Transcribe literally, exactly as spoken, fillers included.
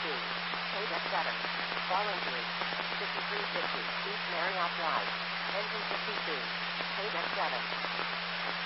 two. Paydeck seven. Fall injury. fifty-three fifty. East Marriott Drive. Engine fifty-two. Paydeck seven.